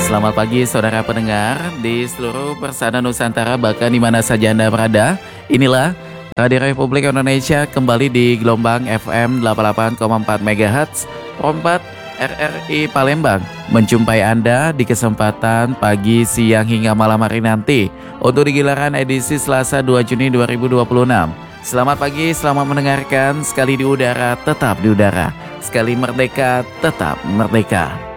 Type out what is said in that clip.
Selamat pagi saudara pendengar di seluruh persada Nusantara bahkan di mana saja Anda berada. Inilah Radio Republik Indonesia kembali di gelombang FM 88,4 MHz Rompat RRI Palembang. Menjumpai Anda di kesempatan pagi, siang hingga malam hari nanti untuk di giliran edisi Selasa 2 Juni 2026. Selamat pagi, selamat mendengarkan. Sekali di udara, tetap di udara. Sekali merdeka, tetap merdeka.